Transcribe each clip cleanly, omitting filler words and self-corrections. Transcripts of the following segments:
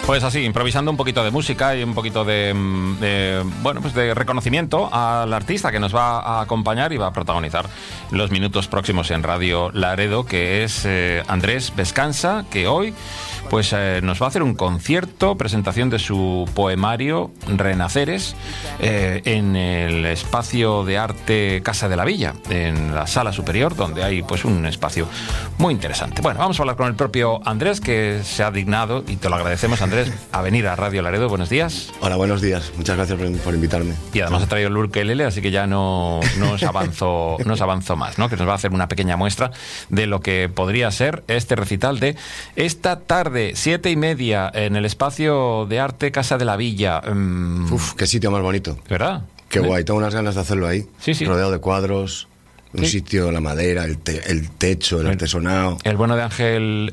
Pues así, improvisando un poquito de música y un poquito de reconocimiento al artista que nos va a acompañar y va a protagonizar los minutos próximos en Radio Laredo, que es Andrés Vescansa, que hoy nos va a hacer un concierto, presentación de su poemario Renaceres en el espacio de arte Casa de la Villa, en la sala superior, donde hay un espacio muy interesante. Bueno, vamos a hablar con el propio Andrés, que se ha dignado, y te lo agradecemos, Andrés, a venir a Radio Laredo. Buenos días. Hola, buenos días. Muchas gracias por invitarme. Y además ha traído el ukelele, así que ya no os avanzo más, ¿no? Que nos va a hacer una pequeña muestra de lo que podría ser este recital de esta tarde, 7:30, en el espacio de arte Casa de la Villa. Qué sitio más bonito. ¿Verdad? Qué guay, tengo unas ganas de hacerlo ahí. Sí. Rodeado de cuadros. Un sitio, la madera, el techo, el artesonado. El bueno de Ángel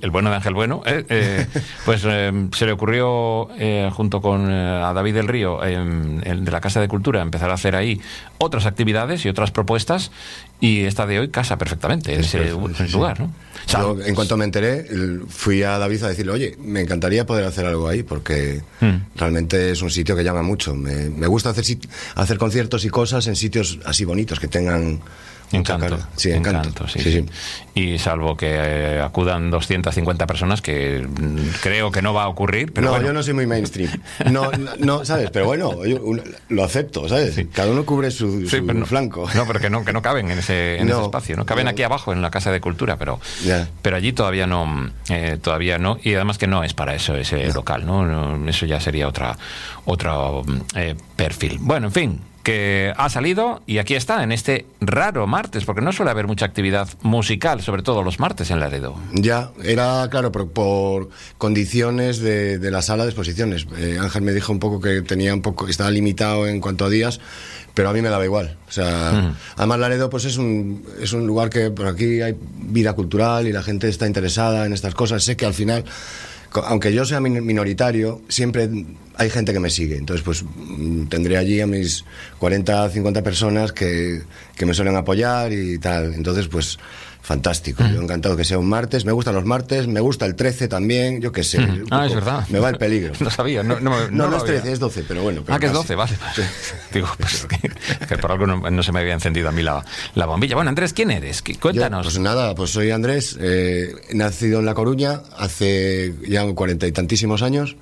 se le ocurrió, junto con a David del Río, de la Casa de Cultura, empezar a hacer ahí otras actividades y otras propuestas, y esta de hoy casa perfectamente ese lugar, ¿no? Yo, en cuanto me enteré, fui a David a decirle, oye, me encantaría poder hacer algo ahí, porque realmente es un sitio que llama mucho. Me gusta hacer conciertos y cosas en sitios así bonitos, que tengan... Encanto. Sí, encanto. Sí. Y salvo que acudan 250 personas, que creo que no va a ocurrir. Pero yo no soy muy mainstream. No, ¿sabes? Pero bueno, yo lo acepto, ¿sabes? Sí. Cada uno cubre su flanco. No, pero que no caben en ese espacio. No caben aquí abajo, en la Casa de Cultura, pero allí todavía no. Y además que no es para eso ese local, ¿no? Eso ya sería otro perfil. Bueno, en fin, que ha salido y aquí está, en este raro martes, porque no suele haber mucha actividad musical, sobre todo los martes en Laredo. Ya, era claro, por condiciones de la sala de exposiciones. Ángel me dijo un poco que estaba limitado en cuanto a días, pero a mí me daba igual. O sea, además Laredo es un lugar que por aquí hay vida cultural y la gente está interesada en estas cosas. Sé que al final, aunque yo sea minoritario, siempre hay gente que me sigue. Entonces, tendré allí a mis 40, 50 personas que me suelen apoyar y tal. Entonces, fantástico. Yo encantado que sea un martes. Me gustan los martes, me gusta el 13 también, yo qué sé. Es verdad. Me va el peligro. No sabía. No es 13, es 12, pero bueno. Que es 12, vale. Sí. Digo, que por algo no se me había encendido a mí la bombilla. Bueno, Andrés, ¿quién eres? Cuéntanos. Yo, soy Andrés, nacido en La Coruña hace ya 40 y tantísimos años,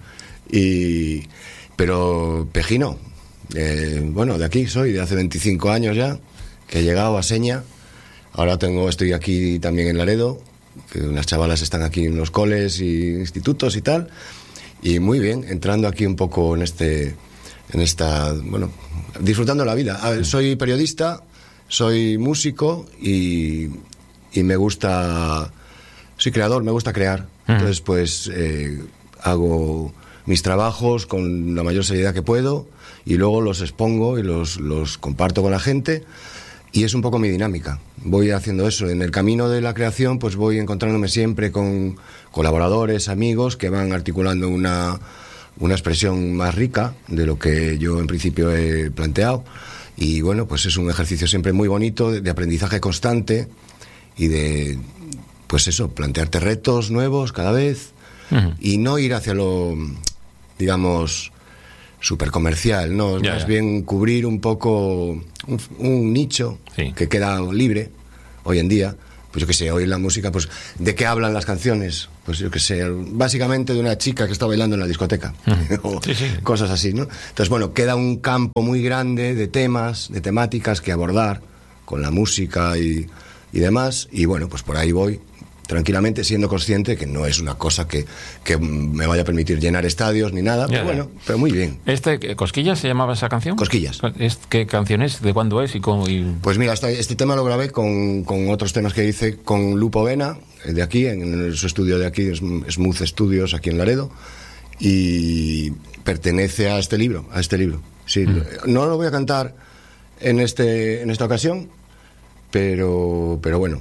pero pejino. De aquí soy, de hace 25 años ya, que he llegado a Seña. Ahora estoy aquí también en Laredo, que unas chavalas están aquí en los coles y institutos y tal, y muy bien, entrando aquí un poco en esta, disfrutando la vida. A ver, soy periodista, soy músico y me gusta, soy creador, me gusta crear. Entonces, hago mis trabajos con la mayor seriedad que puedo y luego los expongo y los comparto con la gente. Y es un poco mi dinámica. Voy haciendo eso. En el camino de la creación, voy encontrándome siempre con colaboradores, amigos, que van articulando una expresión más rica de lo que yo en principio he planteado. Y es un ejercicio siempre muy bonito, de aprendizaje constante y de, plantearte retos nuevos cada vez y no ir hacia lo, digamos, súper comercial, ¿no? Más bien cubrir un poco un nicho que queda libre hoy en día. Pues yo qué sé, hoy en la música, ¿de qué hablan las canciones? Pues yo qué sé, básicamente de una chica que está bailando en la discoteca. O cosas así, ¿no? Entonces, queda un campo muy grande de temas, de temáticas que abordar con la música y demás. Y por ahí voy tranquilamente, siendo consciente que no es una cosa que me vaya a permitir llenar estadios ni nada, pero muy bien. ¿Cosquillas se llamaba esa canción? Cosquillas. ¿Qué canción es? ¿De cuándo es? Pues mira, este tema lo grabé con otros temas que hice con Lupo Vena, de aquí, en su estudio de aquí, Smooth Studios, aquí en Laredo, y pertenece a este libro. Sí, no lo voy a cantar en esta ocasión, pero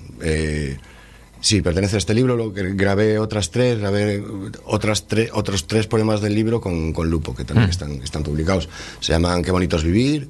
sí, pertenece a este libro. Grabé otros tres poemas del libro con Lupo, que también están publicados. Se llaman Qué bonito es vivir.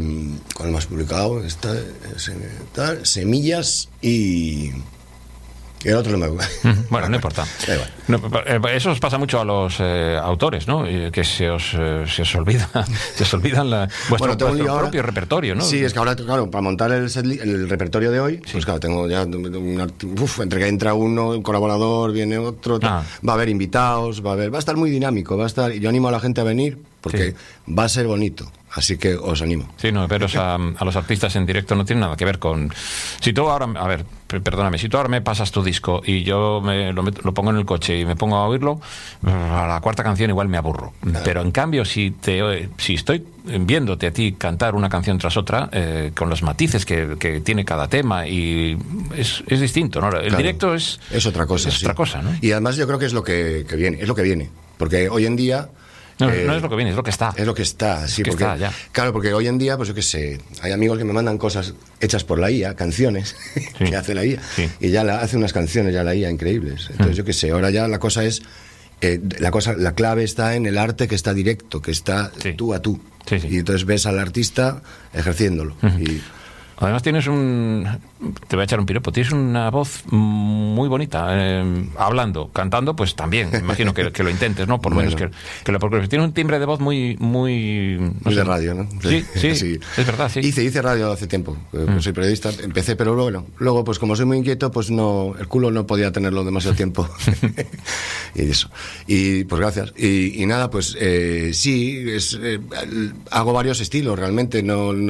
¿Cuál más publicado? Semillas y Y el otro no me gusta. Bueno, no importa. Eso os pasa mucho a los autores, ¿no? Que se os olvida, se os olvidan vuestro propio repertorio, ¿no? Sí, es que ahora, claro, para montar el repertorio de hoy, pues claro, tengo ya entre que entra uno, un colaborador, viene otro, va a haber invitados, va a estar muy dinámico, y yo animo a la gente a venir porque va a ser bonito. Así que os animo. Sí, no, veros a los artistas en directo no tiene nada que ver con... Si tú ahora, a ver, perdóname, si tú ahora me pasas tu disco y yo lo pongo en el coche y me pongo a oírlo, a la cuarta canción igual me aburro. Claro. Pero en cambio, si estoy viéndote a ti cantar una canción tras otra, con los matices que tiene cada tema, y es distinto, ¿no? El directo es otra cosa. Es otra cosa, ¿no? Y además yo creo que es lo que viene. Porque hoy en día... No es lo que viene, es lo que está. Es lo que está, sí. Porque, está, ya. Claro, porque hoy en día, pues yo qué sé, hay amigos que me mandan cosas hechas por la IA, canciones que hace la IA, y ya hace unas canciones ya la IA increíbles. Entonces, yo qué sé, ahora ya la cosa es, la clave está en el arte que está directo, que está tú a tú. Sí. Y entonces ves al artista ejerciéndolo. Y... Además te voy a echar un piropo, tienes una voz muy bonita, hablando, cantando, pues también, imagino que lo intentes, ¿no? Por lo menos que lo procures. Tienes un timbre de voz muy no sé, de radio, ¿no? Sí, es verdad, sí. Hice radio hace tiempo, soy periodista, empecé, pero luego pues como soy muy inquieto, pues no, el culo no podía tenerlo demasiado tiempo. Y eso. Y pues gracias. Y nada, pues hago varios estilos, realmente,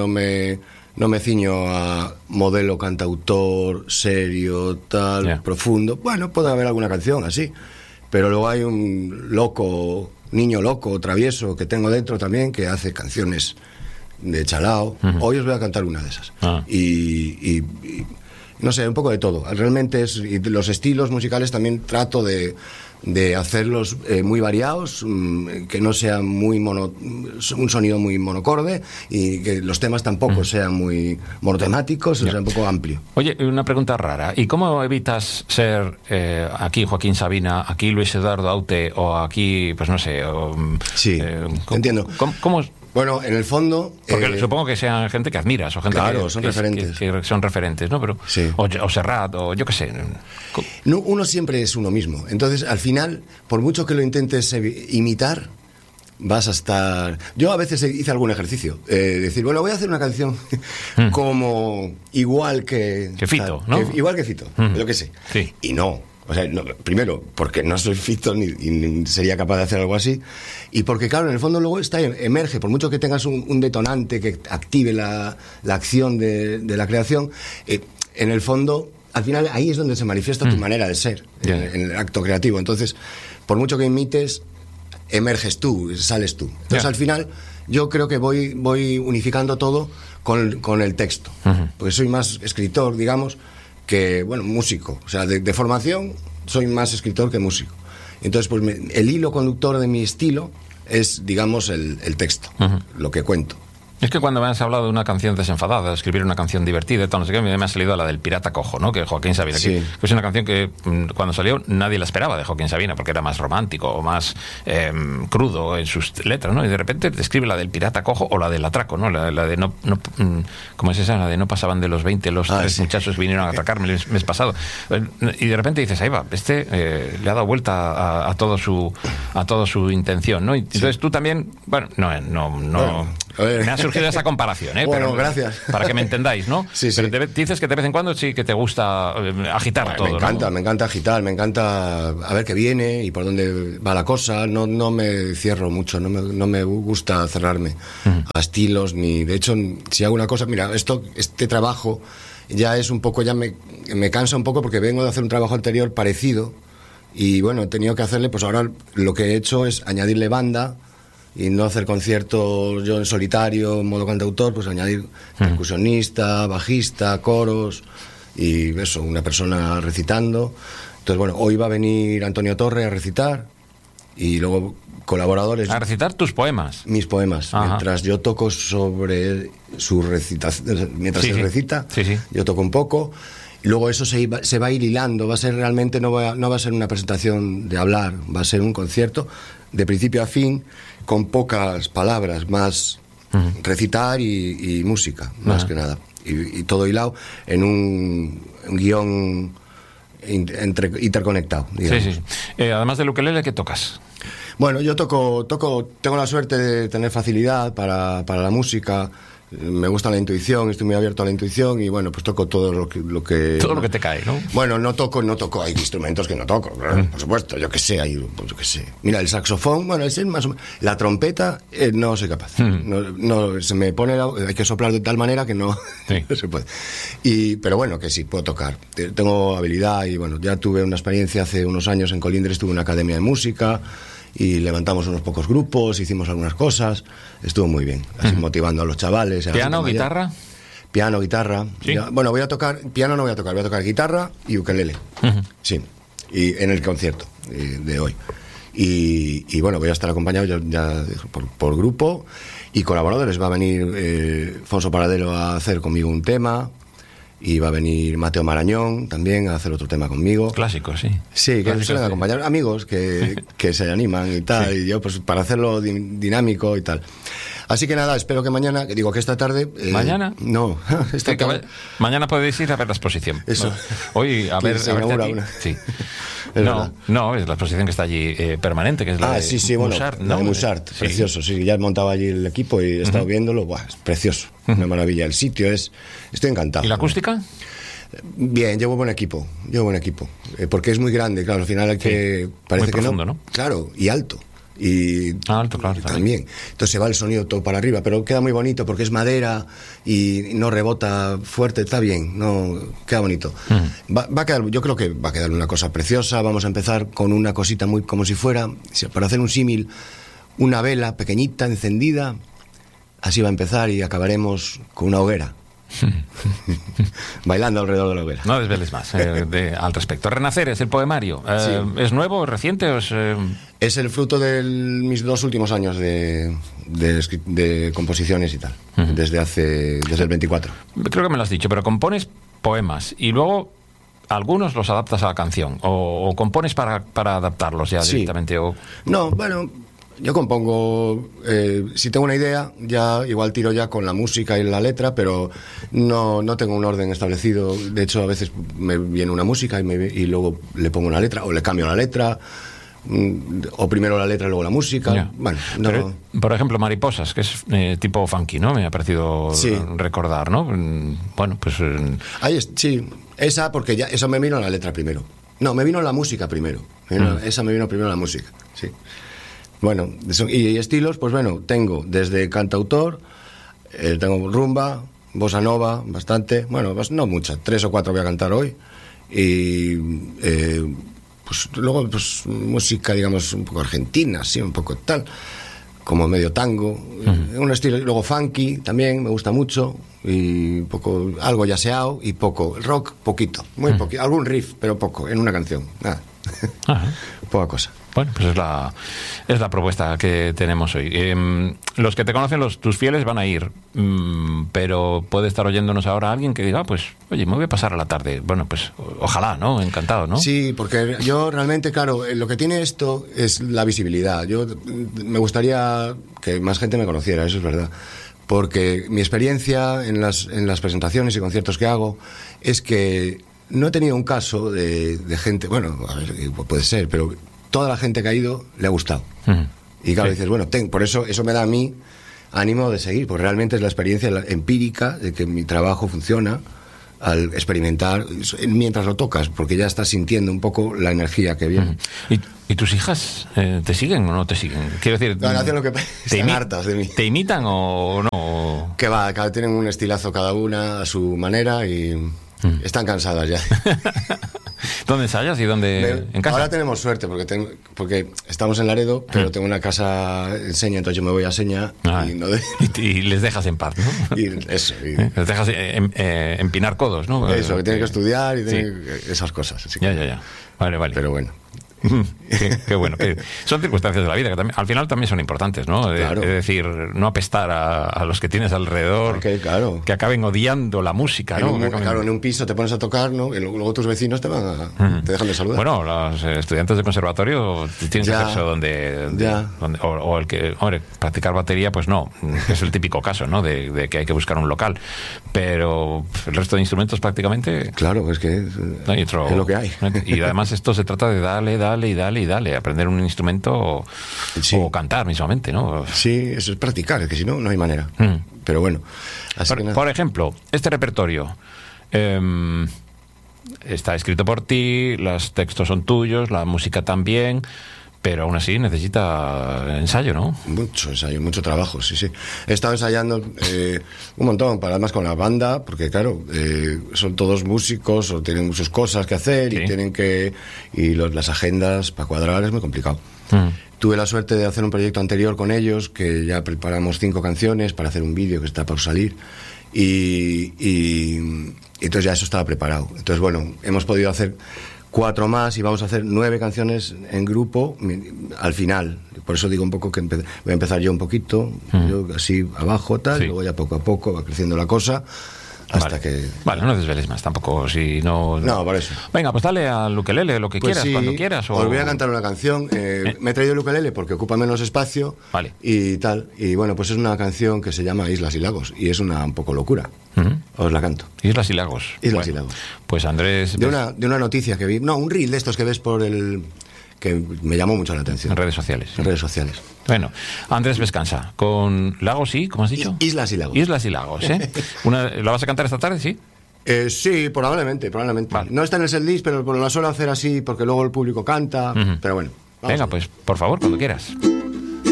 no me ciño a modelo cantautor, serio, profundo. Bueno, puede haber alguna canción así, pero luego hay un niño loco, travieso, que tengo dentro también, que hace canciones de chalao. Hoy os voy a cantar una de esas. Y no sé, un poco de todo. Realmente y los estilos musicales también trato de hacerlos muy variados, que no sea un sonido muy monocorde, y que los temas tampoco sean muy monotemáticos, sea un poco amplio. Oye, una pregunta rara, ¿y cómo evitas ser aquí Joaquín Sabina, aquí Luis Eduardo Aute, o aquí, pues no sé... sí, entiendo. ¿Cómo Bueno, en el fondo... Porque supongo que sean gente que admiras, o gente son referentes. Que son referentes, ¿no? Pero, o Serrat, o yo qué sé. No, uno siempre es uno mismo. Entonces, al final, por mucho que lo intentes imitar, vas a estar... Yo a veces hice algún ejercicio. Decir, bueno, voy a hacer una canción como igual que... Que Fito, ¿no? Igual que Fito, lo que sé. Sí. Y no. O sea, primero, porque no soy Fito ni sería capaz de hacer algo así, y porque, claro, en el fondo luego emerge, por mucho que tengas un detonante que active la acción de la creación, en el fondo, al final, ahí es donde se manifiesta tu manera de ser, en el acto creativo. Entonces, por mucho que imites, emerges tú, sales tú. Entonces, al final, yo creo que voy unificando todo con el texto, porque soy más escritor, digamos, que, bueno, músico. O sea, de formación soy más escritor que músico. Entonces, pues el hilo conductor de mi estilo es, digamos, el texto, lo que cuento. Es que cuando me has hablado de una canción desenfadada, de escribir una canción divertida y tal, no sé qué, me ha salido la del Pirata Cojo, ¿no? Que Joaquín Sabina, que es una canción que cuando salió nadie la esperaba de Joaquín Sabina, porque era más romántico o más crudo en sus letras, ¿no? Y de repente te escribe la del Pirata Cojo o la del atraco, ¿no? La de no ¿cómo es esa? La de no pasaban de los 20 los tres muchachos vinieron a atracarme el mes pasado. Y de repente dices, ahí va, le ha dado vuelta a toda su intención, ¿no? Y entonces tú también, bueno, no me ha surgido esa comparación, Bueno, pero, gracias. Para que me entendáis, ¿no? Sí. Pero dices que de vez en cuando sí que te gusta agitar todo, Me encanta agitar, me encanta a ver qué viene y por dónde va la cosa. No me cierro mucho, no me gusta cerrarme a estilos, ni... De hecho, si hago una cosa... Mira, este trabajo ya es un poco... Ya me cansa un poco porque vengo de hacer un trabajo anterior parecido y, bueno, he tenido que hacerle... Pues ahora lo que he hecho es añadirle banda y no hacer conciertos yo en solitario, en modo cantautor, pues añadir percusionista, bajista, coros y eso, una persona recitando. Entonces, bueno, hoy va a venir Antonio Torre a recitar y luego colaboradores. A recitar tus poemas. Mis poemas. Ajá. Mientras yo toco sobre su recitación, mientras él recita, yo toco un poco. Luego eso se va a ir hilando, va a ser realmente, no va a ser una presentación de hablar, va a ser un concierto de principio a fin, con pocas palabras, más recitar y música, más que nada. Y todo hilado en un guión interconectado, digamos. Sí, sí. Además del ukelele, ¿qué tocas? Bueno, yo tengo la suerte de tener facilidad para la música. Me gusta la intuición, estoy muy abierto a la intuición y bueno, pues toco todo lo que todo lo que te cae, ¿no? Bueno, no toco, hay instrumentos que no toco, por supuesto, yo qué sé, yo qué sé. Mira, el saxofón, bueno, es más o menos. La trompeta, no soy capaz. No, se me pone, hay que soplar de tal manera que no, sí. No se puede. Pero bueno, que sí, puedo tocar. Tengo habilidad y bueno, ya tuve una experiencia hace unos años en Colindres, tuve una academia de música y levantamos unos pocos grupos, hicimos algunas cosas, estuvo muy bien, así motivando a los chavales. ¿Piano, guitarra? Piano, guitarra. ¿Sí? Bueno, piano no voy a tocar guitarra y ukelele. Sí, y en el concierto de hoy. Y bueno, voy a estar acompañado ya por grupo y colaboradores. Va a venir Fonso Paradelo a hacer conmigo un tema. Y va a venir Mateo Marañón también a hacer otro tema conmigo. Clásicos, sí. Sí, que suelen acompañar amigos que se animan y tal. Sí. Y yo, pues para hacerlo dinámico y tal. Así que nada, espero que mañana, digo que esta tarde... ¿Mañana? No, esta tarde... Mañana podéis ir a ver la exposición. Eso. Hoy, a ver... Se inaugura una. Sí. Es no, es la exposición que está allí permanente, que es la de Musart, ¿no? La de Musart, sí. Precioso, sí. Ya he montado allí el equipo y he estado viéndolo. Buah, es precioso, una maravilla. El sitio estoy encantado. ¿Y la acústica? Bien, llevo buen equipo. Porque es muy grande, claro, al final hay que... Parece muy profundo, que ¿no? Claro, y alto. Alto, claro. También. Entonces se va el sonido todo para arriba, pero queda muy bonito porque es madera y no rebota fuerte, está bien, no queda bonito. Va a quedar, yo creo que va a quedar una cosa preciosa. Vamos a empezar con una cosita muy como si fuera, para hacer un símil, una vela pequeñita encendida. Así va a empezar y acabaremos con una hoguera. Bailando alrededor de la hoguera. No desveles más al respecto. Renacer es el poemario. Sí. ¿Es nuevo, es reciente o es...? Es el fruto de mis 2 últimos años de composiciones y tal. Desde el 24. Creo que me lo has dicho, pero compones poemas y luego algunos los adaptas a la canción o compones para adaptarlos ya directamente. No, bueno, yo compongo, si tengo una idea, ya igual tiro ya con la música y la letra, pero no tengo un orden establecido. De hecho, a veces me viene una música y luego le pongo una letra o le cambio la letra, o primero la letra y luego la música. Ya. Bueno, pero, por ejemplo, Mariposas, que es tipo funky, ¿no? Me ha parecido recordar, ¿no? Bueno, pues... sí, esa porque ya eso me vino la letra primero. No, me vino la música primero. Esa me vino primero la música, sí. Bueno, y estilos, pues bueno, tengo desde cantautor, tengo rumba, bossa nova, bastante, bueno, no muchas, 3 o 4 voy a cantar hoy, y pues luego pues música, digamos, un poco argentina, sí, un poco tal, como medio tango, un estilo, luego funky también, me gusta mucho, y poco, algo yaceado y poco, rock, poquito, muy poquito, algún riff, pero poco, en una canción, nada, poca cosa. Bueno, pues es la propuesta que tenemos hoy. Los que te conocen, tus fieles, van a ir, pero puede estar oyéndonos ahora alguien que diga, pues, oye, me voy a pasar a la tarde. Bueno, pues ojalá, ¿no? Encantado, ¿no? Sí, porque yo realmente, claro, lo que tiene esto es la visibilidad. Yo me gustaría que más gente me conociera, eso es verdad. Porque mi experiencia en las presentaciones y conciertos que hago es que no he tenido un caso de gente, bueno, a ver, puede ser, pero toda la gente que ha ido le ha gustado. Y claro, dices, bueno, por eso me da a mí ánimo de seguir, porque realmente es la experiencia empírica de que mi trabajo funciona al experimentar mientras lo tocas, porque ya estás sintiendo un poco la energía que viene. ¿Y tus hijas te siguen o no te siguen? Quiero decir, no, hacen lo que están hartas de mí. ¿Te imitan o no? Que va, tienen un estilazo cada una a su manera y están cansadas ya. ¿Dónde ensayas y dónde? ¿En casa? Ahora tenemos suerte porque estamos en Laredo, pero tengo una casa en Seña, entonces yo me voy a Seña y les dejas en paz, ¿no? Y eso. Les dejas empinar codos, ¿no? Eso, que tienen que estudiar y esas cosas. Así ya. Vale. Pero bueno. Qué bueno. Son circunstancias de la vida que también, al final también son importantes, ¿no? Claro. Es decir, no apestar a los que tienes alrededor, Claro. que acaben odiando la música, ¿no? Claro, en un piso te pones a tocar, ¿no? Y luego tus vecinos te dejan de saludar. Bueno, los estudiantes de conservatorio tienen que hacer eso donde o el que, hombre, practicar batería, pues no, es el típico caso, ¿no? De que hay que buscar un local, pero el resto de instrumentos prácticamente... Claro, es que es lo que hay. Y además esto se trata de dale, aprender un instrumento o cantar mismamente, ¿no? Sí, eso es practicar, es que si no, no hay manera. Pero bueno. Por ejemplo, este repertorio está escrito por ti, los textos son tuyos, la música también, pero aún así necesita ensayo, ¿no? Mucho ensayo, mucho trabajo, sí. He estado ensayando un montón, además con la banda, porque claro, son todos músicos o tienen muchas cosas que hacer, sí. Y tienen que... Y las agendas para cuadrar es muy complicado. Tuve la suerte de hacer un proyecto anterior con ellos, que ya preparamos 5 canciones para hacer un vídeo que está por salir, y entonces ya eso estaba preparado. Entonces, bueno, hemos podido hacer 4 más y vamos a hacer 9 canciones en grupo al final. Por eso digo un poco que voy a empezar yo un poquito, yo así abajo, tal, sí. Luego ya poco a poco va creciendo la cosa. Hasta que... Vale, no desveles más tampoco, si no... No, por eso. Venga, pues dale al ukelele, lo que pues quieras, sí, cuando quieras. Os voy a cantar una canción. Me he traído el ukelele porque ocupa menos espacio. Vale. Y tal. Y bueno, pues es una canción que se llama Islas y Lagos. Y es un poco locura. Os la canto. Islas y Lagos. Islas y Lagos. Pues Andrés... De una noticia que vi... No, un reel de estos que ves por el... que me llamó mucho la atención. En redes sociales. En redes sociales. Bueno, Andrés Vescansa, con Lagos y... ¿Cómo has dicho? Islas y Lagos. Islas y Lagos, ¿eh? ¿La vas a cantar esta tarde, sí? Sí, probablemente. Vale. No está en el setlist, pero la suelo hacer así porque luego el público canta. Pero bueno. Venga, pues por favor, cuando quieras.